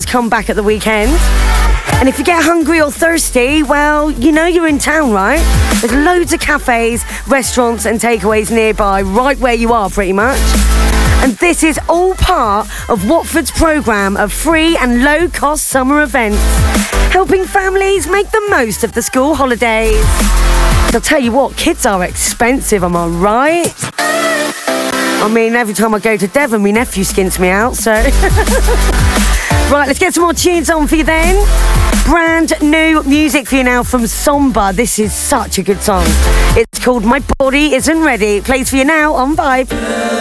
come back at the weekend. And if you get hungry or thirsty, well, you know you're in town, right? There's loads of cafes, restaurants and takeaways nearby, right where you are pretty much. And this is all part of Watford's programme of free and low-cost summer events, helping families make the most of the school holidays. I'll tell you what, kids are expensive, am I right? I mean, every time I go to Devon, my nephew skints me out, so... Right, let's get some more tunes on for you then. Brand new music for you now from Somba. This is such a good song. It's called My Body Isn't Ready. It plays for you now on Vibe.